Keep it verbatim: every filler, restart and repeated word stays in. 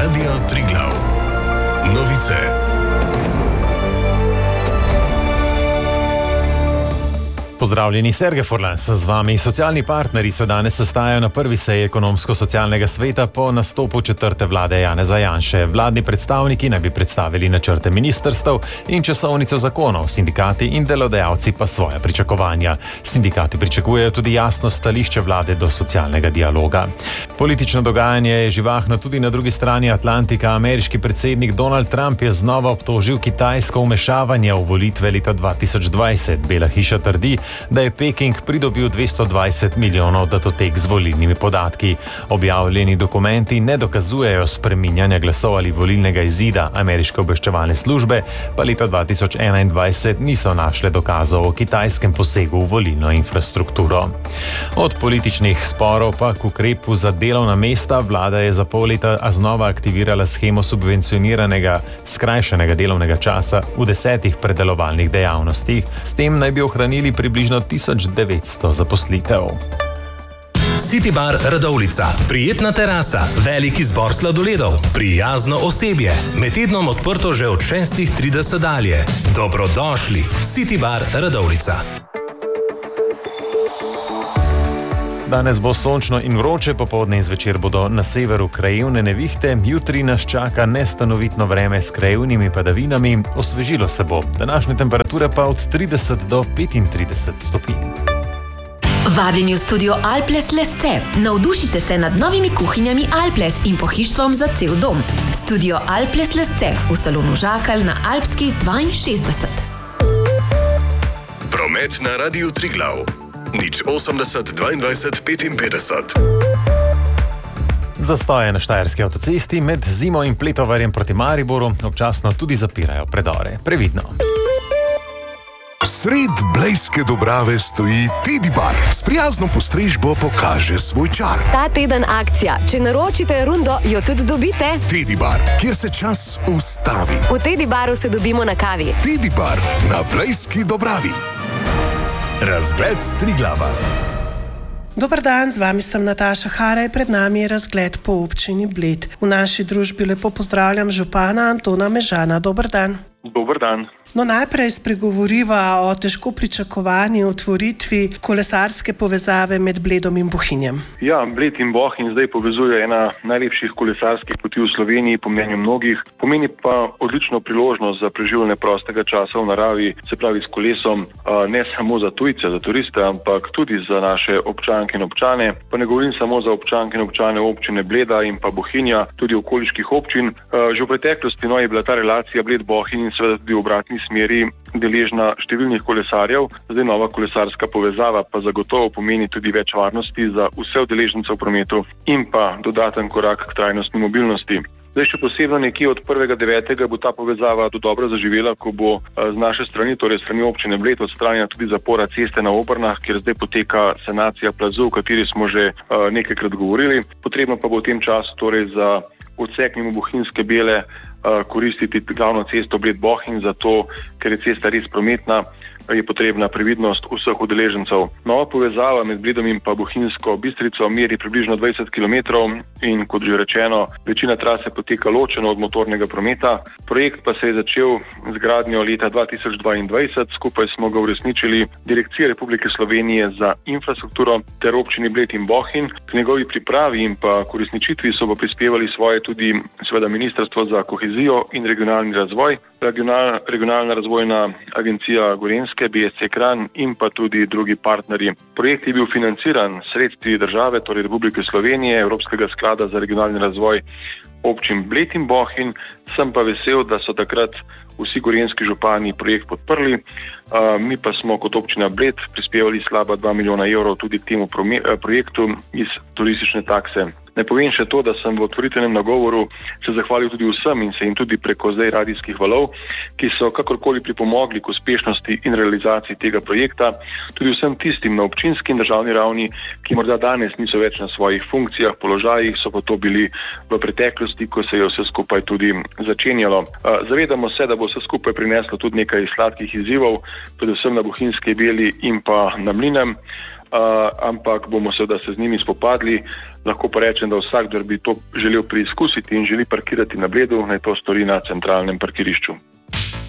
Radio Triglav. Novice. Pozdravljeni, Sergej Furlan sem z vami. Socialni partnerji se danes sestajajo na prvi seji ekonomsko-socialnega sveta po nastopu četrte vlade Janeza Janše. Vladni predstavniki naj bi predstavili načrte ministrstev in časovnico zakonov, sindikati in delodajalci pa svoja pričakovanja. Sindikati pričakujejo tudi jasno stališče vlade do socialnega dialoga. Politično dogajanje je živahno tudi na drugi strani Atlantika. Ameriški predsednik Donald Trump je znova obtožil Kitajsko vmešavanje v volitve leta dva tisoč dvajset. Bela hiša trdi, da je Peking pridobil dvesto dvajset milijonov datotek z volilnimi podatki. Objavljeni dokumenti ne dokazujejo spreminjanja glasov ali volilnega izida. Ameriške obveščevalne službe pa leta dva tisoč enaindvajset niso našle dokazov o kitajskem posegu v volilno infrastrukturo. Od političnih sporov pa k ukrepu za delovna mesta. Vlada je za pol leta znova aktivirala shemo subvencioniranega skrajšanega delovnega časa v desetih predelovalnih dejavnostih. S tem naj bi ohranili približno tisoč devetsto zaposlitev. City Bar Radovljica. Prijetna terasa, velik izbor sladoledov, prijazno osebje. Med tednom odprto že od šestih trideset dalje. Dobrodošli. City Bar Radovljica. Danes bo sončno in vroče, popoldne in zvečer bodo na severu krajevne nevihte, jutri nas čaka nestanovitno vreme s krajevnimi padavinami, osvežilo se bo. Današnje temperature pa od trideset do petintrideset stopinj. Vabljeni v studio Alples Lesce. Navdušite se nad novimi kuhinjami Alples in pohištvom za cel dom. Studio Alples Lesce v salonu Žakal na Alpski dvainšestdeset. Promet na Radiu Triglav. Nič osemdeset dvaindvajset petinpetdeset. Zastoje na štajerski avtocesti med Zimo in Pletovarjem proti Mariboru občasno tudi zapirajo predore. Previdno. Sred Blejske Dobrave stoji Teddy Bar. S prijazno postrežbo pokaže svoj čar. Ta teden akcija. Če naročite rundo, jo tudi dobite. Teddy Bar, kjer se čas ustavi. V Teddy Baru se dobimo na kavi. Teddy Bar na Blejski Dobravi. Razgled s Triglava. Dober dan, z vami sem Nataša Haraj, pred nami je razgled po občini Bled. V naši družbi lepo pozdravljam župana Antona Mežana. Dober dan. Dober dan. No, najprej spregovoriva o težko pričakovani otvoritvi kolesarske povezave med Bledom in Bohinjem. Ja, Bled in Bohinj zdaj povezuje ena najlepših kolesarskih poti v Sloveniji, po mnenju mnogih. Pomeni pa odlično priložnost za preživljanje prostega časa v naravi, se pravi s kolesom, ne samo za tujce, za turiste, ampak tudi za naše občanke in občane. Pa ne govorim samo za občanke in občane občine Bleda in pa Bohinja, tudi okoliških občin. Že v preteklosti no, je bila ta relacija Bled-Bohinj in seveda tudi v obratni smeri deležna številnih kolesarjev. Zdaj nova kolesarska povezava pa zagotovo pomeni tudi več varnosti za vse udeležence v prometu in pa dodaten korak k trajnostni mobilnosti. Zdaj še posebno nekje od prvega devetega bo ta povezava do dobro zaživela, ko bo z naše strani, torej strani občine Bled, odstranjena tudi zapora ceste na Obrnah, kjer zdaj poteka sanacija plazu, o kateri smo že nekajkrat govorili. Potrebno pa bo v tem času torej za odsek mimo Bohinjske Bele koristiti glavno cesto Bled-Bohinj, zato ker je cesta res prometna, je potrebna previdnost vseh udeležencev. Nova povezava med Bledom in pa Bohinjsko Bistrico meri približno dvajset kilometrov in kot že rečeno, večina trase poteka ločeno od motornega prometa. Projekt pa se je začel z gradnjo leta dva tisoč dvaindvajset, skupaj smo ga uresničili Direkcija Republike Slovenije za infrastrukturo ter občini Bled in Bohinj. K njegovi pripravi in pa k uresničitvi so pa prispevali svoje tudi seveda Ministrstvo za kohezijo in regionalni razvoj, Regional, regionalna razvojna agencija Gorenjske, B S C Kranj in pa tudi drugi partnerji. Projekt je bil financiran s sredstvi države, torej Republike Slovenije, Evropskega sklada za regionalni razvoj občin Bled in Bohinj. Sem pa vesel, da so takrat vsi gorenjski župani projekt podprli. Uh, mi pa smo kot občina Bled prispevali slaba dva milijona evrov tudi k temu projektu iz turistične takse. Ne povem še to, da sem v otvoritvenem nagovoru se zahvalil tudi vsem in se jim tudi preko zdaj radijskih valov, ki so kakorkoli pripomogli k uspešnosti in realizaciji tega projekta, tudi vsem tistim na občinski in državni ravni, ki morda danes niso več na svojih funkcijah, položajih, so pa to bili v preteklosti, ko se je vse skupaj tudi začenjalo. Zavedamo se, da bo vse skupaj prineslo tudi nekaj sladkih izzivov, predvsem na Bohinjski Beli in pa na Mlinem. ampak bomo seveda se z njimi spopadli. Lahko pa rečem, da vsak, kdo bi to želel preizkusiti in želi parkirati na Bledu, naj to stori na centralnem parkirišču.